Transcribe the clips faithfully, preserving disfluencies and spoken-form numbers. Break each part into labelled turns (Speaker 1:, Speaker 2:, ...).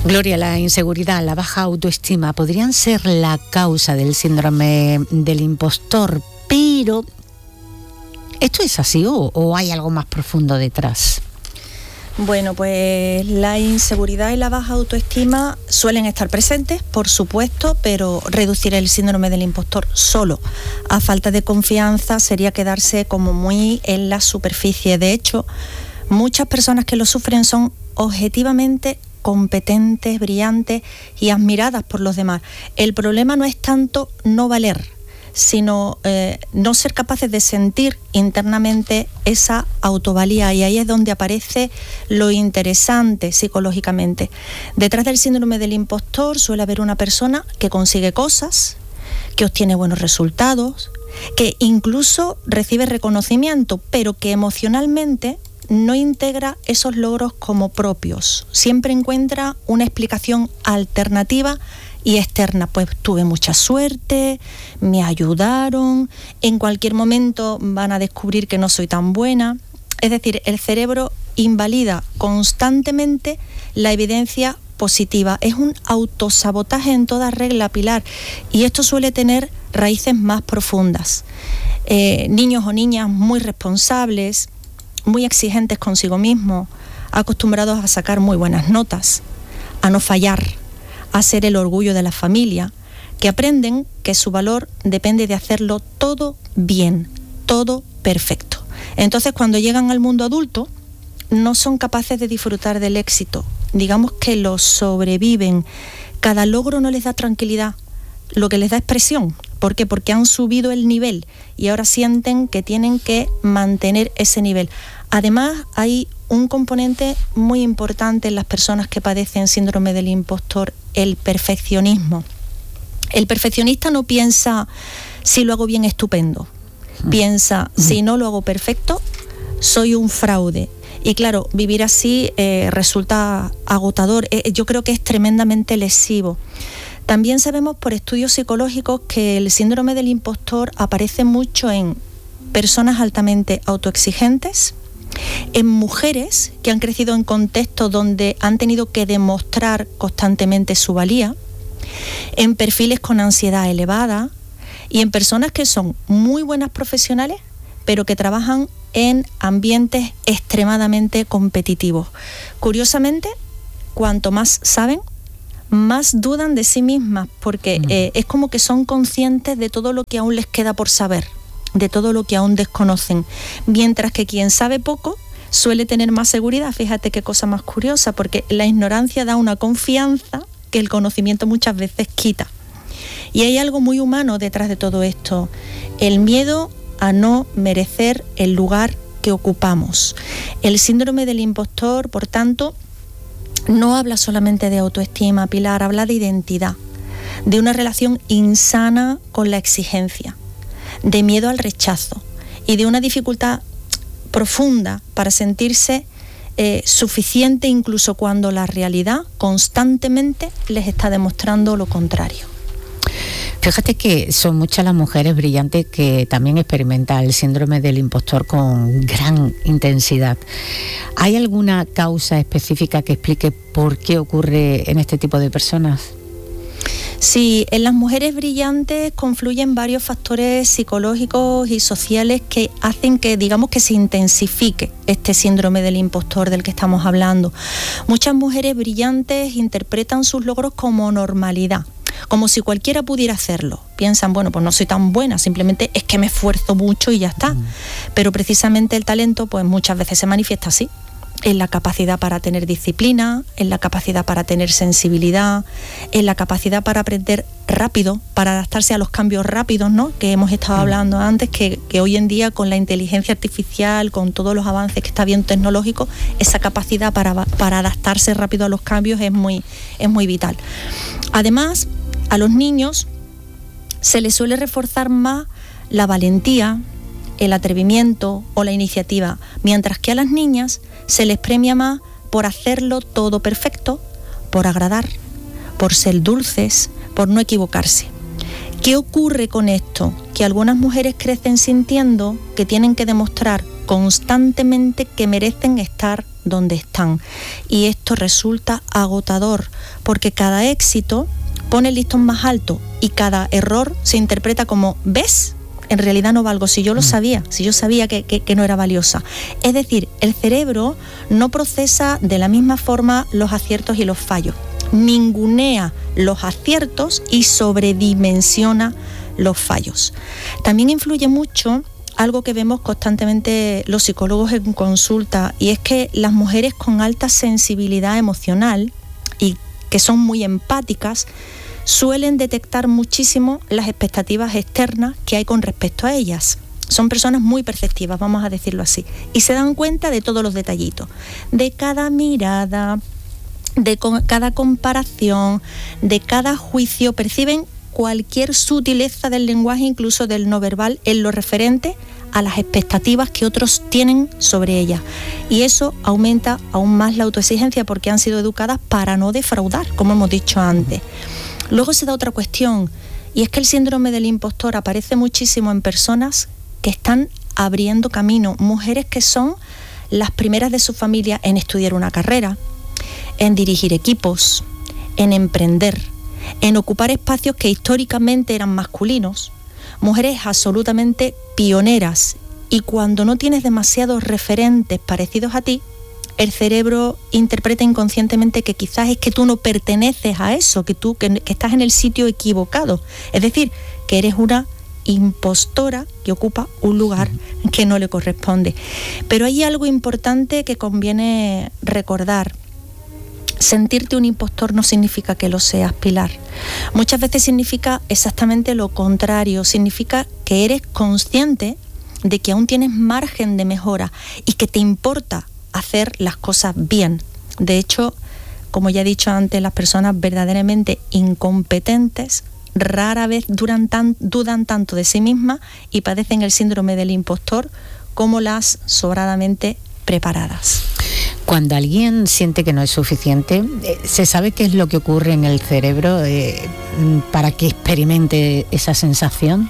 Speaker 1: Gloria, la inseguridad, la baja autoestima podrían ser la causa del síndrome del impostor, pero ¿esto es así o, o hay algo más profundo detrás?
Speaker 2: Bueno, pues la inseguridad y la baja autoestima suelen estar presentes, por supuesto, pero reducir el síndrome del impostor solo a falta de confianza sería quedarse como muy en la superficie. De hecho, muchas personas que lo sufren son objetivamente competentes, brillantes y admiradas por los demás. El problema no es tanto no valer, sino eh, no ser capaces de sentir internamente esa autovalía, y ahí es donde aparece lo interesante psicológicamente. Detrás del síndrome del impostor suele haber una persona que consigue cosas, que obtiene buenos resultados, que incluso recibe reconocimiento, pero que emocionalmente no integra esos logros como propios. Siempre encuentra una explicación alternativa y externa, pues tuve mucha suerte, me ayudaron, en cualquier momento van a descubrir que no soy tan buena. Es decir, el cerebro invalida constantemente la evidencia positiva. Es un autosabotaje en toda regla, Pilar, y esto suele tener raíces más profundas. Eh, niños o niñas muy responsables, muy exigentes consigo mismos, acostumbrados a sacar muy buenas notas, a no fallar, a ser el orgullo de la familia, que aprenden que su valor depende de hacerlo todo bien, todo perfecto. Entonces, cuando llegan al mundo adulto, no son capaces de disfrutar del éxito. Digamos que lo sobreviven. Cada logro no les da tranquilidad, lo que les da es presión. ¿Por qué? Porque han subido el nivel y ahora sienten que tienen que mantener ese nivel. Además, hay un componente muy importante en las personas que padecen síndrome del impostor, el perfeccionismo. El perfeccionista no piensa, si lo hago bien, estupendo. Piensa, si no lo hago perfecto, soy un fraude. Y claro, vivir así eh, resulta agotador. Eh, yo creo que es tremendamente lesivo. También sabemos por estudios psicológicos que el síndrome del impostor aparece mucho en personas altamente autoexigentes, en mujeres que han crecido en contextos donde han tenido que demostrar constantemente su valía, en perfiles con ansiedad elevada y en personas que son muy buenas profesionales, pero que trabajan en ambientes extremadamente competitivos. Curiosamente, cuanto más saben, más dudan de sí mismas, porque eh, es como que son conscientes de todo lo que aún les queda por saber, de todo lo que aún desconocen, mientras que quien sabe poco suele tener más seguridad. Fíjate qué cosa más curiosa, porque la ignorancia da una confianza que el conocimiento muchas veces quita. Y hay algo muy humano detrás de todo esto, el miedo a no merecer el lugar que ocupamos. El síndrome del impostor, por tanto, no habla solamente de autoestima, Pilar, habla de identidad, de una relación insana con la exigencia, de miedo al rechazo y de una dificultad profunda para sentirse eh, suficiente incluso cuando la realidad constantemente les está demostrando lo contrario.
Speaker 1: Fíjate que son muchas las mujeres brillantes que también experimentan el síndrome del impostor con gran intensidad. ¿Hay alguna causa específica que explique por qué ocurre en este tipo de personas?
Speaker 2: Sí, en las mujeres brillantes confluyen varios factores psicológicos y sociales que hacen que, digamos, que se intensifique este síndrome del impostor del que estamos hablando. Muchas mujeres brillantes interpretan sus logros como normalidad, como si cualquiera pudiera hacerlo. Piensan, bueno, pues no soy tan buena, simplemente es que me esfuerzo mucho y ya está. Mm. Pero precisamente el talento, pues muchas veces se manifiesta así, en la capacidad para tener disciplina, en la capacidad para tener sensibilidad, en la capacidad para aprender rápido, para adaptarse a los cambios rápidos, ¿no?, que hemos estado hablando antes, que, que hoy en día con la inteligencia artificial, con todos los avances que está habiendo tecnológicos, esa capacidad para, para adaptarse rápido a los cambios es muy, es muy vital. Además, a los niños se les suele reforzar más la valentía, el atrevimiento o la iniciativa, mientras que a las niñas se les premia más por hacerlo todo perfecto, por agradar, por ser dulces, por no equivocarse. ¿Qué ocurre con esto? Que algunas mujeres crecen sintiendo que tienen que demostrar constantemente que merecen estar donde están. Y esto resulta agotador, porque cada éxito pone el listón más alto y cada error se interpreta como, ¿ves? En realidad no valgo, si yo lo sabía, si yo sabía que, que, que no era valiosa. Es decir, el cerebro no procesa de la misma forma los aciertos y los fallos. Ningunea los aciertos y sobredimensiona los fallos. También influye mucho algo que vemos constantemente los psicólogos en consulta, y es que las mujeres con alta sensibilidad emocional y que son muy empáticas suelen detectar muchísimo las expectativas externas que hay con respecto a ellas. Son personas muy perceptivas, vamos a decirlo así, y se dan cuenta de todos los detallitos, de cada mirada, de cada comparación, de cada juicio. Perciben cualquier sutileza del lenguaje, incluso del no verbal, en lo referente a las expectativas que otros tienen sobre ellas. Y eso aumenta aún más la autoexigencia, porque han sido educadas para no defraudar, como hemos dicho antes. Luego se da otra cuestión, y es que el síndrome del impostor aparece muchísimo en personas que están abriendo camino, mujeres que son las primeras de su familia en estudiar una carrera, en dirigir equipos, en emprender, en ocupar espacios que históricamente eran masculinos, mujeres absolutamente pioneras, y cuando no tienes demasiados referentes parecidos a ti, el cerebro interpreta inconscientemente que quizás es que tú no perteneces a eso, que tú que, que estás en el sitio equivocado, es decir, que eres una impostora que ocupa un lugar que no le corresponde. Pero hay algo importante que conviene recordar. Sentirte un impostor no significa que lo seas, Pilar. Muchas veces significa exactamente lo contrario, significa que eres consciente de que aún tienes margen de mejora y que te importa hacer las cosas bien. De hecho, como ya he dicho antes, las personas verdaderamente incompetentes rara vez duran tan, dudan tanto de sí mismas y padecen el síndrome del impostor como las sobradamente preparadas.
Speaker 1: Cuando alguien siente que no es suficiente, ¿se sabe qué es lo que ocurre en el cerebro eh, para que experimente esa sensación?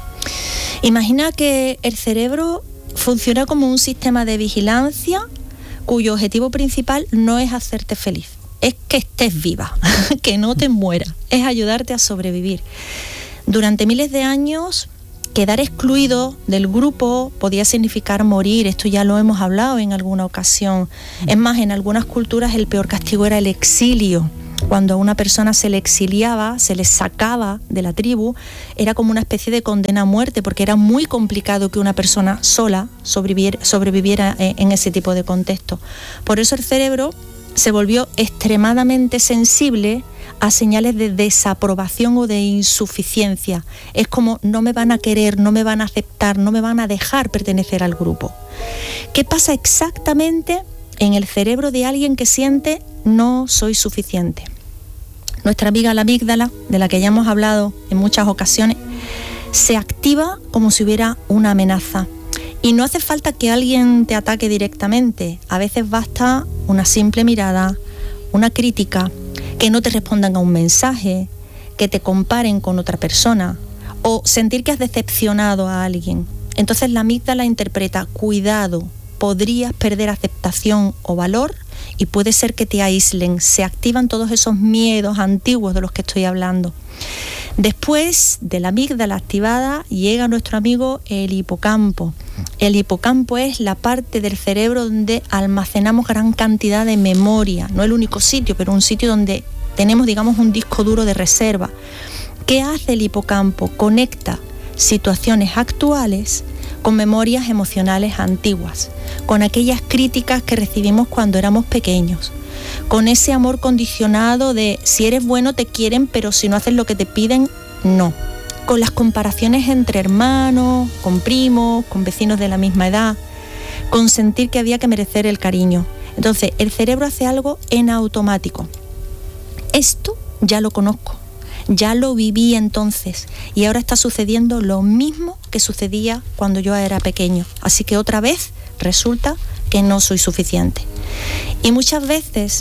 Speaker 2: Imagina que el cerebro funciona como un sistema de vigilancia cuyo objetivo principal no es hacerte feliz, es que estés viva, que no te mueras, es ayudarte a sobrevivir. Durante miles de años, quedar excluido del grupo podía significar morir, esto ya lo hemos hablado en alguna ocasión. Es más, en algunas culturas el peor castigo era el exilio. Cuando a una persona se le exiliaba, se le sacaba de la tribu, era como una especie de condena a muerte, porque era muy complicado que una persona sola sobreviviera, sobreviviera en ese tipo de contexto. Por eso el cerebro se volvió extremadamente sensible a señales de desaprobación o de insuficiencia. Es como no me van a querer, no me van a aceptar, no me van a dejar pertenecer al grupo. ¿Qué pasa exactamente en el cerebro de alguien que siente no soy suficiente? Nuestra amiga la amígdala, de la que ya hemos hablado en muchas ocasiones, se activa como si hubiera una amenaza. Y no hace falta que alguien te ataque directamente. A veces basta una simple mirada, una crítica, que no te respondan a un mensaje, que te comparen con otra persona o sentir que has decepcionado a alguien. Entonces la amígdala interpreta, cuidado, podrías perder aceptación o valor y puede ser que te aíslen. Se activan todos esos miedos antiguos de los que estoy hablando. Después de la amígdala activada llega nuestro amigo el hipocampo. El hipocampo es la parte del cerebro donde almacenamos gran cantidad de memoria. No el único sitio, pero un sitio donde tenemos, digamos, un disco duro de reserva. ¿Qué hace el hipocampo? Conecta situaciones actuales con memorias emocionales antiguas, con aquellas críticas que recibimos cuando éramos pequeños, con ese amor condicionado de si eres bueno te quieren, pero si no haces lo que te piden, no. Con las comparaciones entre hermanos, con primos, con vecinos de la misma edad, con sentir que había que merecer el cariño. Entonces, el cerebro hace algo en automático. Esto ya lo conozco, ya lo viví entonces, y ahora está sucediendo lo mismo que sucedía cuando yo era pequeño. Así que otra vez resulta que no soy suficiente. Y muchas veces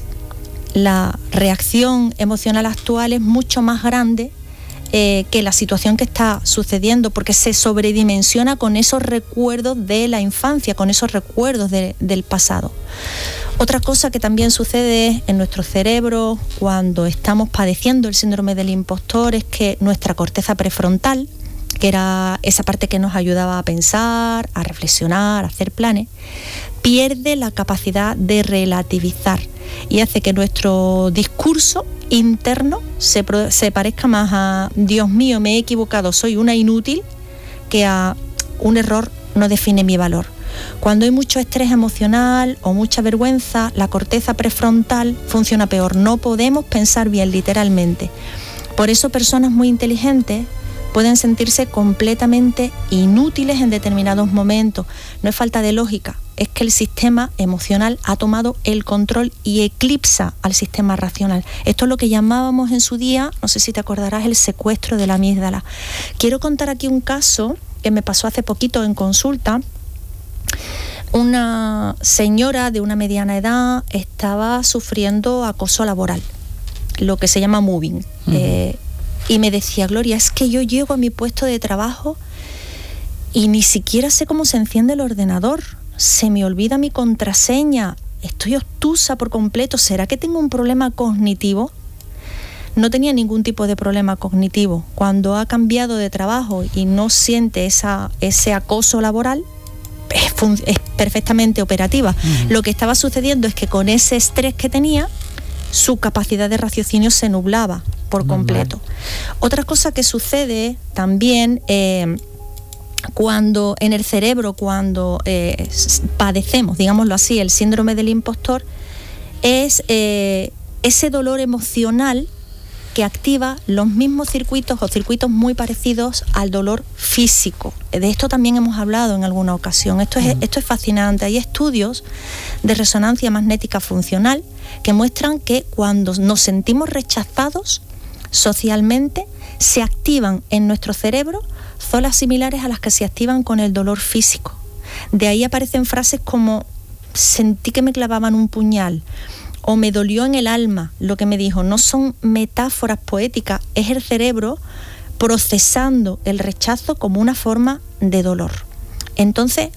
Speaker 2: la reacción emocional actual es mucho más grande eh, que la situación que está sucediendo, porque se sobredimensiona con esos recuerdos de la infancia, con esos recuerdos de, del pasado. Otra cosa que también sucede en nuestro cerebro cuando estamos padeciendo el síndrome del impostor es que nuestra corteza prefrontal, que era esa parte que nos ayudaba a pensar, a reflexionar, a hacer planes, pierde la capacidad de relativizar y hace que nuestro discurso interno se, se parezca más a Dios mío, me he equivocado, soy una inútil, que a un error no define mi valor. Cuando hay mucho estrés emocional o mucha vergüenza, la corteza prefrontal funciona peor. No podemos pensar bien, literalmente. Por eso personas muy inteligentes pueden sentirse completamente inútiles en determinados momentos. No es falta de lógica, es que el sistema emocional ha tomado el control y eclipsa al sistema racional. Esto es lo que llamábamos en su día, no sé si te acordarás, el secuestro de la amígdala. Quiero contar aquí un caso que me pasó hace poquito en consulta. Una señora de una mediana edad estaba sufriendo acoso laboral, lo que se llama moving. Uh-huh. Eh, y me decía, Gloria, es que yo llego a mi puesto de trabajo y ni siquiera sé cómo se enciende el ordenador, se me olvida mi contraseña, estoy obtusa por completo, ¿será que tengo un problema cognitivo? No tenía ningún tipo de problema cognitivo. Cuando ha cambiado de trabajo y no siente esa, ese acoso laboral, es, fun- es perfectamente operativa. Uh-huh. Lo que estaba sucediendo es que con ese estrés que tenía, su capacidad de raciocinio se nublaba por completo. Uh-huh. Otra cosa que sucede también eh, cuando en el cerebro, cuando eh, padecemos, digámoslo así, el síndrome del impostor, es eh, ese dolor emocional que activa los mismos circuitos o circuitos muy parecidos al dolor físico. De esto también hemos hablado en alguna ocasión. Esto es, esto es fascinante. Hay estudios de resonancia magnética funcional que muestran que cuando nos sentimos rechazados socialmente, se activan en nuestro cerebro zonas similares a las que se activan con el dolor físico. De ahí aparecen frases como sentí que me clavaban un puñal, o me dolió en el alma lo que me dijo. No son metáforas poéticas, es el cerebro procesando el rechazo como una forma de dolor. Entonces,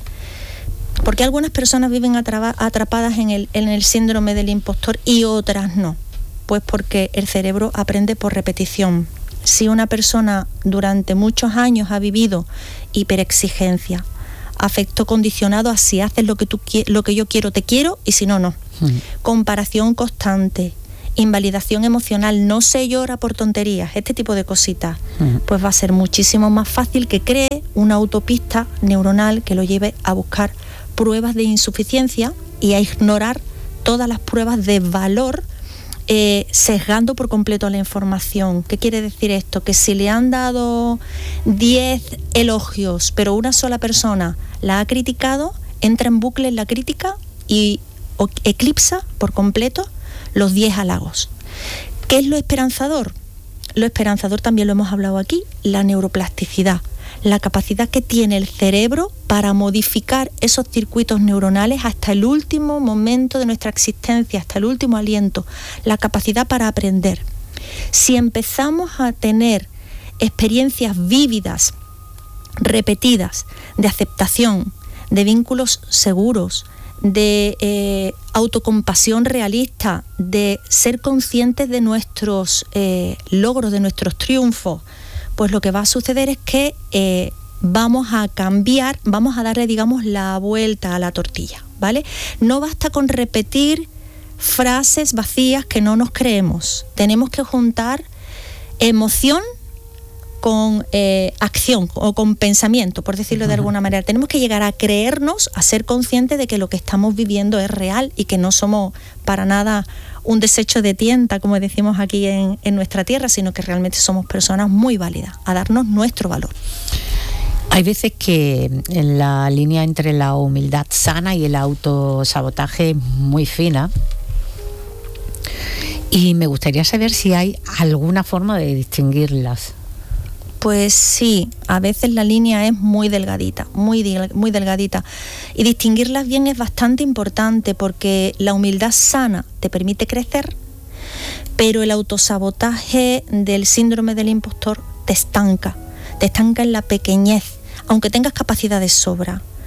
Speaker 2: ¿por qué algunas personas viven atrapadas en el, en el síndrome del impostor y otras no? Pues porque el cerebro aprende por repetición. Si una persona durante muchos años ha vivido hiperexigencia, afecto condicionado a si haces lo que tú lo que yo quiero, te quiero, y si no, no. Mm. Comparación constante, invalidación emocional, no se llora por tonterías, este tipo de cositas, mm. pues va a ser muchísimo más fácil que cree una autopista neuronal que lo lleve a buscar pruebas de insuficiencia y a ignorar todas las pruebas de valor, eh, sesgando por completo la información. ¿Qué quiere decir esto? Que si le han dado diez elogios, pero una sola persona la ha criticado, entra en bucle en la crítica y eclipsa por completo los diez halagos. ¿Qué es lo esperanzador? Lo esperanzador también lo hemos hablado aquí, la neuroplasticidad, la capacidad que tiene el cerebro para modificar esos circuitos neuronales hasta el último momento de nuestra existencia, hasta el último aliento, la capacidad para aprender. Si empezamos a tener experiencias vívidas, repetidas, de aceptación, de vínculos seguros, de eh, autocompasión realista, de ser conscientes de nuestros eh, logros, de nuestros triunfos, pues lo que va a suceder es que eh, vamos a cambiar, vamos a darle, digamos, la vuelta a la tortilla, ¿vale? No basta con repetir frases vacías que no nos creemos. Tenemos que juntar emoción con eh, acción o con pensamiento, por decirlo de alguna manera. Tenemos que llegar a creernos, a ser conscientes de que lo que estamos viviendo es real y que no somos para nada un desecho de tienta, como decimos aquí en, en nuestra tierra, sino que realmente somos personas muy válidas, a darnos nuestro valor.
Speaker 1: Hay veces que en la línea entre la humildad sana y el autosabotaje es muy fina, y me gustaría saber si hay alguna forma de distinguirlas.
Speaker 2: Pues sí, a veces la línea es muy delgadita, muy, muy delgadita. Y distinguirlas bien es bastante importante porque la humildad sana te permite crecer, pero el autosabotaje del síndrome del impostor te estanca, te estanca en la pequeñez, aunque tengas capacidad de sobra.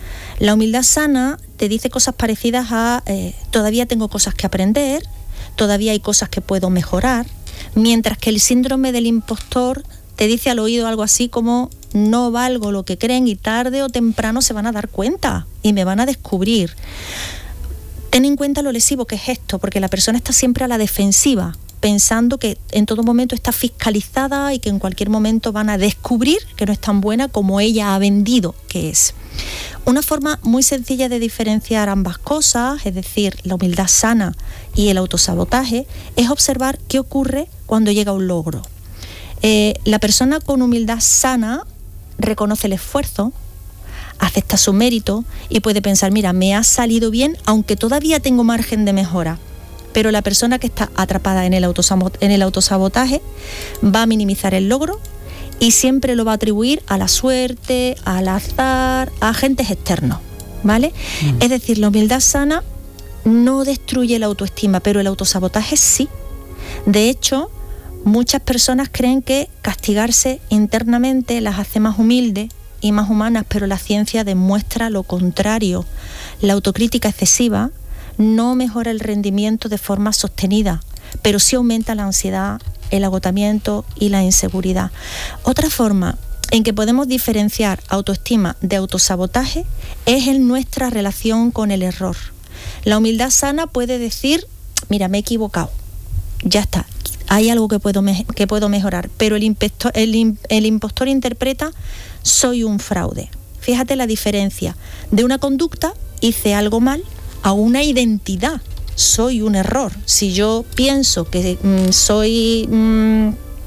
Speaker 2: La humildad sana te dice cosas parecidas a eh, todavía tengo cosas que aprender, todavía hay cosas que puedo mejorar, mientras que el síndrome del impostor te dice al oído algo así como no valgo lo que creen y tarde o temprano se van a dar cuenta y me van a descubrir. Ten en cuenta lo lesivo que es esto, porque la persona está siempre a la defensiva, pensando que en todo momento está fiscalizada y que en cualquier momento van a descubrir que no es tan buena como ella ha vendido que es. Una forma muy sencilla de diferenciar ambas cosas, es decir, la humildad sana y el autosabotaje, es observar qué ocurre cuando llega un logro. Eh, la persona con humildad sana reconoce el esfuerzo, acepta su mérito y puede pensar, mira, me ha salido bien, aunque todavía tengo margen de mejora. Pero la persona que está atrapada en el autosabotaje, en el autosabotaje va a minimizar el logro y siempre lo va a atribuir a la suerte, al azar, a agentes externos, ¿vale? Mm. Es decir, la humildad sana no destruye la autoestima, pero el autosabotaje sí. De hecho, muchas personas creen que castigarse internamente las hace más humildes y más humanas, pero la ciencia demuestra lo contrario. La autocrítica excesiva no mejora el rendimiento de forma sostenida, pero sí aumenta la ansiedad, el agotamiento y la inseguridad. Otra forma en que podemos diferenciar autoestima de autosabotaje es en nuestra relación con el error. La humildad sana puede decir, mira, me he equivocado, ya está, hay algo que puedo, me- que puedo mejorar, pero el, impostor, el, el impostor interpreta, soy un fraude. Fíjate la diferencia de una conducta, hice algo mal, a una identidad, soy un error. Si yo pienso que mmm, soy mmm,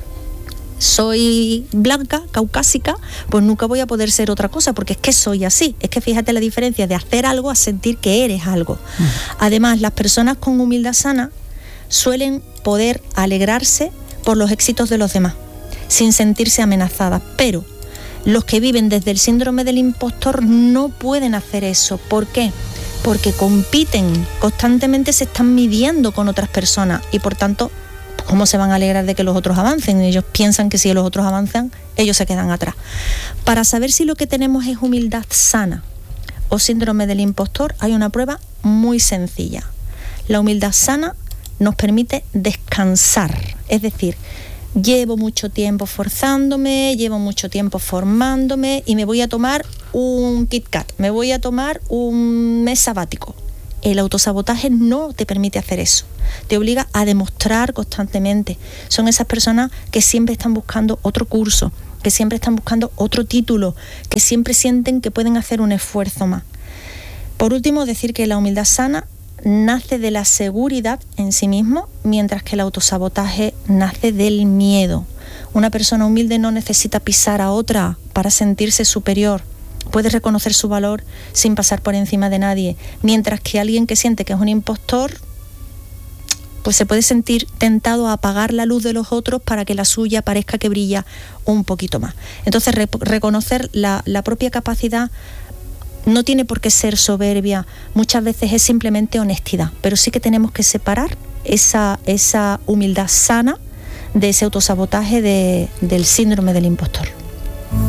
Speaker 2: soy blanca, caucásica, pues nunca voy a poder ser otra cosa, porque es que soy así. Es que fíjate la diferencia de hacer algo a sentir que eres algo. Mm. Además, las personas con humildad sana suelen poder alegrarse por los éxitos de los demás, sin sentirse amenazadas, pero los que viven desde el síndrome del impostor no pueden hacer eso. ¿Por qué? Porque compiten, constantemente se están midiendo con otras personas y por tanto, ¿cómo se van a alegrar de que los otros avancen? Ellos piensan que si los otros avanzan, ellos se quedan atrás. Para saber si lo que tenemos es humildad sana o síndrome del impostor, hay una prueba muy sencilla. La humildad sana nos permite descansar, es decir, llevo mucho tiempo forzándome, llevo mucho tiempo formándome y me voy a tomar un Kit Kat, me voy a tomar un mes sabático. El autosabotaje no te permite hacer eso, te obliga a demostrar constantemente. Son esas personas que siempre están buscando otro curso, que siempre están buscando otro título, que siempre sienten que pueden hacer un esfuerzo más. Por último, decir que la humildad sana nace de la seguridad en sí mismo, mientras que el autosabotaje nace del miedo. Una persona humilde no necesita pisar a otra para sentirse superior. Puede reconocer su valor sin pasar por encima de nadie, mientras que alguien que siente que es un impostor, pues se puede sentir tentado a apagar la luz de los otros para que la suya parezca que brilla un poquito más. Entonces, re- reconocer la, la propia capacidad no tiene por qué ser soberbia, muchas veces es simplemente honestidad, pero sí que tenemos que separar esa, esa humildad sana de ese autosabotaje de, del síndrome del impostor.